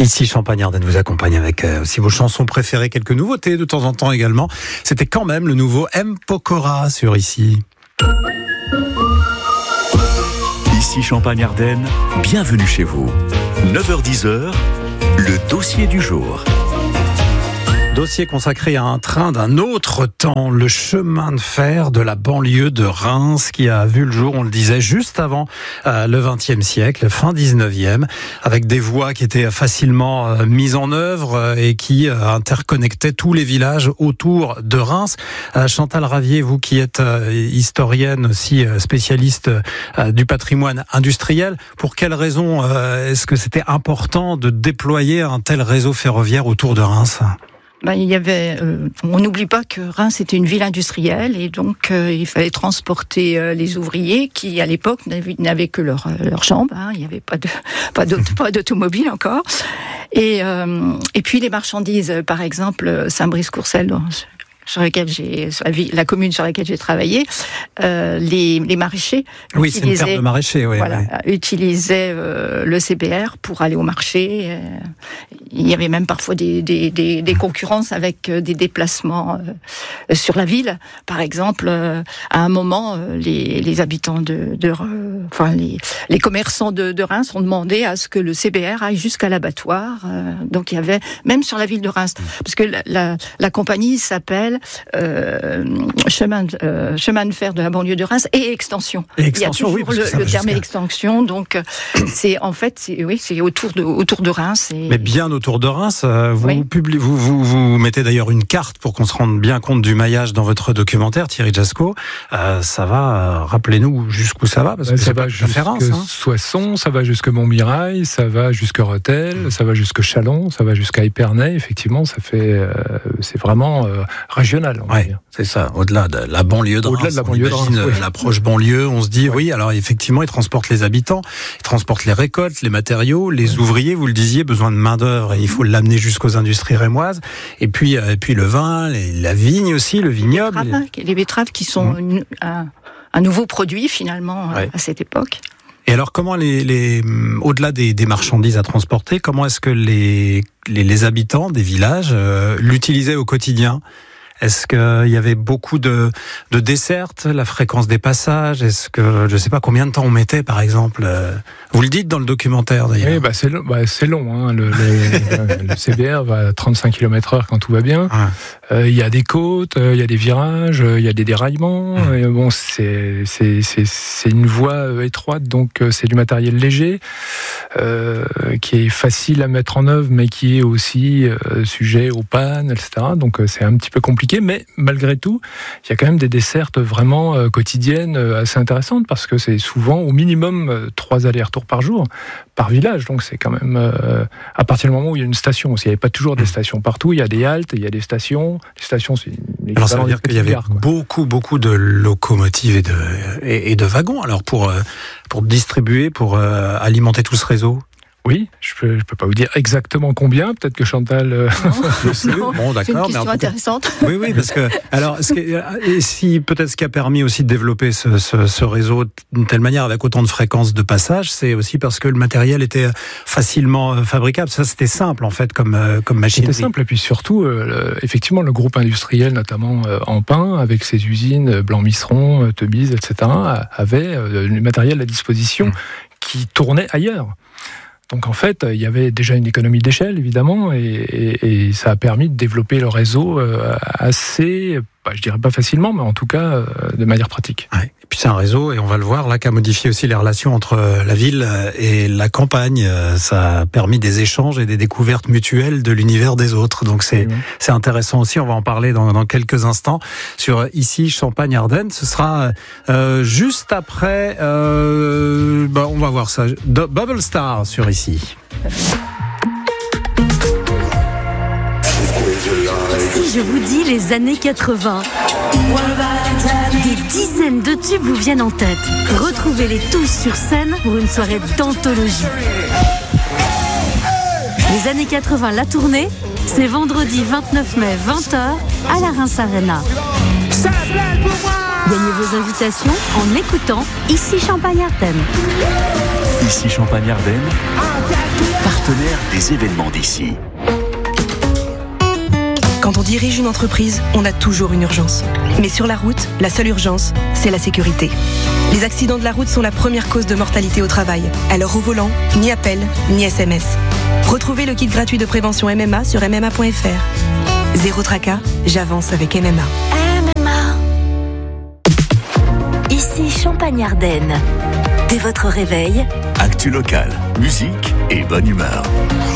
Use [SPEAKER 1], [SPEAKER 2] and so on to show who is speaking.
[SPEAKER 1] Ici Champagne-Ardenne vous accompagne avec aussi vos chansons préférées, quelques nouveautés de temps en temps également. C'était quand même le nouveau M. Pokora sur Ici.
[SPEAKER 2] Ici Champagne-Ardenne, bienvenue chez vous. 9h-10h, le dossier du jour.
[SPEAKER 1] Dossier consacré à un train d'un autre temps, le chemin de fer de la banlieue de Reims qui a vu le jour, on le disait, juste avant le XXe siècle, fin XIXe, avec des voies qui étaient facilement mises en œuvre et qui interconnectaient tous les villages autour de Reims. Chantal Ravier, vous qui êtes historienne aussi, spécialiste du patrimoine industriel, pour quelles raisons est-ce que c'était important de déployer un tel réseau ferroviaire autour de Reims ?
[SPEAKER 3] Il y avait, on n'oublie pas que Reims était une ville industrielle et donc il fallait transporter les ouvriers qui à l'époque n'avaient que leurs jambes. Il n'y avait pas d'automobile encore. Et puis les marchandises, par exemple Saint-Brice-Courcelles, sur la commune sur laquelle j'ai travaillé, les maraîchers
[SPEAKER 1] c'est une terre de maraîchers,
[SPEAKER 3] utilisaient le CPR pour aller au marché. Il y avait même parfois des concurrences avec des déplacements sur la ville. Par exemple, à un moment, les habitants les commerçants de Reims ont demandé à ce que le CPR aille jusqu'à l'abattoir. Donc il y avait, même sur la ville de Reims, parce que la compagnie s'appelle chemin de fer de la banlieue de Reims et extension. Il y a toujours le terme extension, donc c'est autour de Reims.
[SPEAKER 1] Mais bien autour de Reims, vous mettez d'ailleurs une carte pour qu'on se rende bien compte du maillage dans votre documentaire, Thierry Jasco. Ça va, rappelez-nous jusqu'où ça va, parce que
[SPEAKER 4] ça va jusqu'à Soissons, ça va jusqu'à Montmirail, ça va jusqu'à Rethel, ça va jusqu'à Châlons, ça va jusqu'à Épernay. Effectivement, ça fait, c'est vraiment régional.
[SPEAKER 1] C'est ça, au-delà de la banlieue de Reims. On imagine l'approche banlieue, on se dit, alors effectivement, ils transportent les habitants, ils transportent les récoltes, les matériaux, les ouvriers, vous le disiez, besoin de main-d'œuvre, et il faut l'amener jusqu'aux industries rémoises. Et puis le vin, la vigne aussi, le vignoble.
[SPEAKER 3] Les betteraves qui sont un nouveau produit finalement à cette époque.
[SPEAKER 1] Et alors, comment au-delà des marchandises à transporter, comment est-ce que les habitants des villages l'utilisaient au quotidien ? Est-ce qu'il y avait beaucoup de dessertes, la fréquence des passages? Est-ce que, je ne sais pas combien de temps on mettait, par exemple? Vous le dites dans le documentaire, d'ailleurs.
[SPEAKER 4] Oui, c'est long. Le CBR va à 35 km/h quand tout va bien. Il y a des côtes, il y a des virages, il y a des déraillements. Et c'est une voie étroite, donc c'est du matériel léger qui est facile à mettre en œuvre, mais qui est aussi sujet aux pannes, etc. Donc c'est un petit peu compliqué. Mais malgré tout, il y a quand même des dessertes vraiment quotidiennes assez intéressantes, parce que c'est souvent au minimum 3 allers-retours par jour, par village. Donc c'est quand même à partir du moment où il y a une station. S'il n'y avait pas toujours des stations partout, il y a des haltes, il y a des stations. Les stations, c'est
[SPEAKER 1] alors ça veut dire qu'il y avait beaucoup de locomotives et de wagons. Alors pour distribuer, pour alimenter tout ce réseau.
[SPEAKER 3] Oui, je peux pas vous dire exactement combien. Peut-être que Chantal le sait.
[SPEAKER 1] Bon, d'accord.
[SPEAKER 3] C'est une question intéressante.
[SPEAKER 1] Oui, parce que alors, peut-être ce qui a permis aussi de développer ce réseau d'une telle manière avec autant de fréquences de passage, c'est aussi parce que le matériel était facilement fabricable. Ça, c'était simple en fait comme machine.
[SPEAKER 3] C'était simple, et puis surtout, effectivement, le groupe industriel, notamment Ampin, avec ses usines Blanc-Misseron, Teubise, etc., avait du matériel à disposition qui tournait ailleurs. Donc en fait, il y avait déjà une économie d'échelle, évidemment, et ça a permis de développer le réseau assez, je dirais pas facilement, mais en tout cas de manière pratique.
[SPEAKER 1] Ouais. Et puis c'est un réseau, et on va le voir là, qui a modifié aussi les relations entre la ville et la campagne. Ça a permis des échanges et des découvertes mutuelles de l'univers des autres. Donc c'est intéressant aussi. On va en parler dans quelques instants sur Ici Champagne-Ardenne. Ce sera juste après. On va voir ça. Bubble Star sur Ici.
[SPEAKER 5] Si je vous dis les années 80, des dizaines de tubes vous viennent en tête. Retrouvez-les tous sur scène pour une soirée d'anthologie. Les années 80, la tournée, c'est vendredi 29 mai, 20h, à la Reims Arena. Gagnez vos invitations en écoutant Ici Champagne-Ardenne.
[SPEAKER 2] Ici Champagne-Ardenne. partenaire des événements d'ici.
[SPEAKER 6] Quand on dirige une entreprise, on a toujours une urgence. Mais sur la route, la seule urgence, c'est la sécurité. Les accidents de la route sont la première cause de mortalité au travail. Alors au volant, ni appel, ni SMS. Retrouvez le kit gratuit de prévention MMA sur MMA.fr. Zéro tracas, j'avance avec MMA.
[SPEAKER 5] Ici Champagne-Ardenne. Dès votre réveil,
[SPEAKER 2] Actu local, musique et bonne humeur.